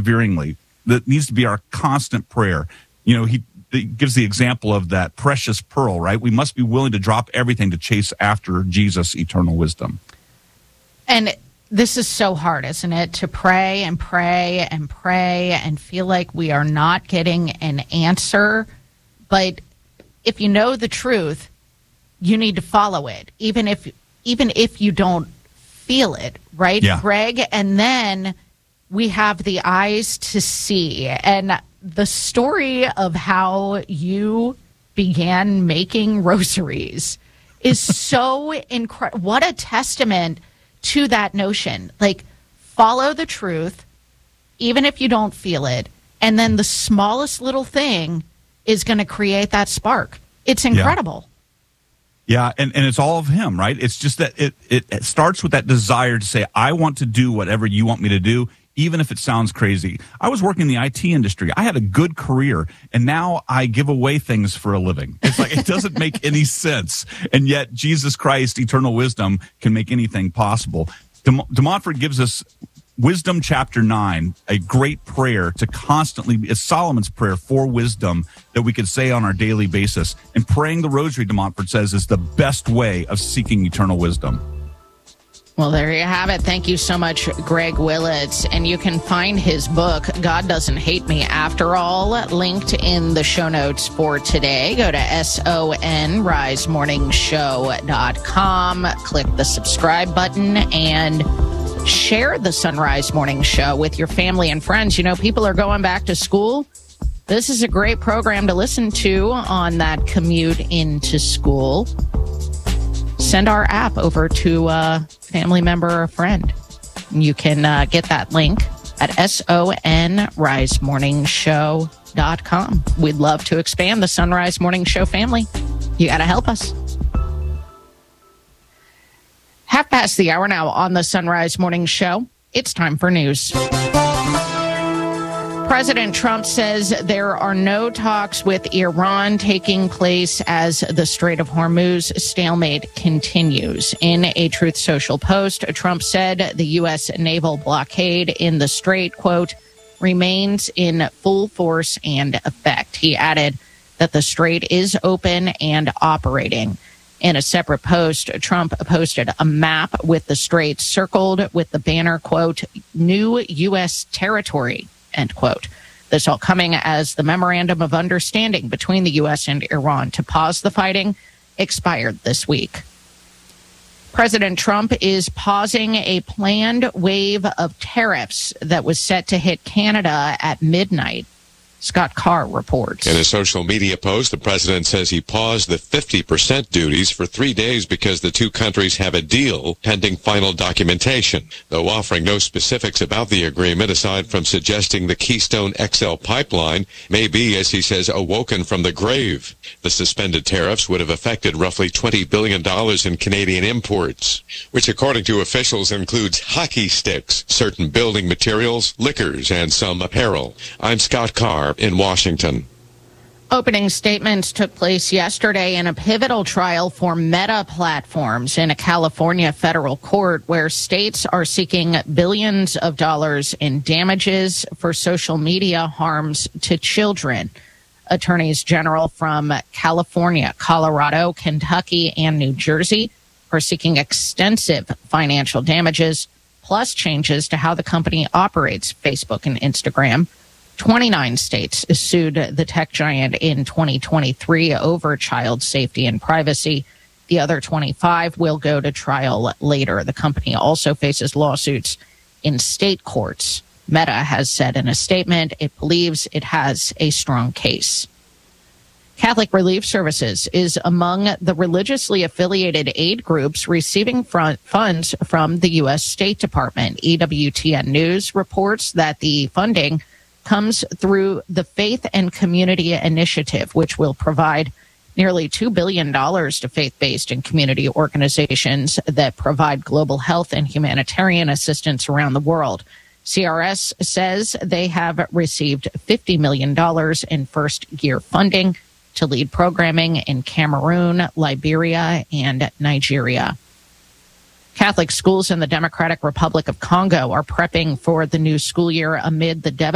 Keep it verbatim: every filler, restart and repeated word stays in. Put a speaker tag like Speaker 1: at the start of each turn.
Speaker 1: perseveringly. That needs to be our constant prayer. You know, he, he gives the example of that precious pearl, right? We must be willing to drop everything to chase after Jesus' eternal wisdom.
Speaker 2: And this is so hard, isn't it? To pray and pray and pray and feel like we are not getting an answer. But if you know the truth, you need to follow it, even if even if you don't feel it, right,
Speaker 1: yeah.
Speaker 2: Greg? And then we have the eyes to see. And the story of how you began making rosaries is so incredible. What a testament to that notion. Like, follow the truth, even if you don't feel it. And then the smallest little thing is going to create that spark. It's incredible.
Speaker 1: Yeah, yeah and, and it's all of him, right? It's just that it, it, it starts with that desire to say, I want to do whatever you want me to do, even if it sounds crazy. I was working in the I T industry. I had a good career, and now I give away things for a living. It's like, it doesn't make any sense. And yet Jesus Christ, eternal wisdom, can make anything possible. De, De Montfort gives us Wisdom chapter nine, a great prayer to constantly, it's Solomon's prayer for wisdom that we could say on our daily basis. And praying the rosary, De Montfort says, is the best way of seeking eternal wisdom.
Speaker 2: Well, there you have it. Thank you so much, Greg Willits. And you can find his book, God Doesn't Hate Me After All, linked in the show notes for today. Go to S O N rise morning show dot com, click the subscribe button, and share the Sunrise Morning Show with your family and friends. You know, people are going back to school. This is a great program to listen to on that commute into school. Send our app over to a family member or a friend. You can uh, get that link at S O N rise morning show dot com. We'd love to expand the Sunrise Morning Show family. You got to help us. Half past the hour now on the Sunrise Morning Show. It's time for news. President Trump says there are no talks with Iran taking place as the Strait of Hormuz stalemate continues. In a Truth Social post, Trump said the U S naval blockade in the strait, quote, remains in full force and effect. He added that the strait is open and operating. In a separate post, Trump posted a map with the strait circled with the banner, quote, new U S territory, end quote. This all coming as the memorandum of understanding between the U S and Iran to pause the fighting expired this week. President Trump is pausing a planned wave of tariffs that was set to hit Canada at midnight. Scott Carr reports.
Speaker 3: In a social media post, the president says he paused the fifty percent duties for three days because the two countries have a deal pending final documentation, though offering no specifics about the agreement aside from suggesting the Keystone X L pipeline may be, as he says, awoken from the grave. The suspended tariffs would have affected roughly twenty billion dollars in Canadian imports, which according to officials includes hockey sticks, certain building materials, liquors, and some apparel. I'm Scott Carr in Washington.
Speaker 2: Opening statements took place yesterday in a pivotal trial for Meta platforms in a California federal court where states are seeking billions of dollars in damages for social media harms to children. Attorneys general from California, Colorado, Kentucky, and New Jersey are seeking extensive financial damages, plus changes to how the company operates Facebook and Instagram. twenty-nine states sued the tech giant in twenty twenty-three over child safety and privacy. The other twenty-five will go to trial later. The company also faces lawsuits in state courts. Meta has said in a statement it believes it has a strong case. Catholic Relief Services is among the religiously affiliated aid groups receiving front funds from the U S State Department. E W T N News reports that the funding comes through the Faith and Community Initiative, which will provide nearly two billion dollars to faith-based and community organizations that provide global health and humanitarian assistance around the world. C R S says they have received fifty million dollars in first-year funding to lead programming in Cameroon, Liberia, and Nigeria. Catholic schools in the Democratic Republic of Congo are prepping for the new school year amid the devastating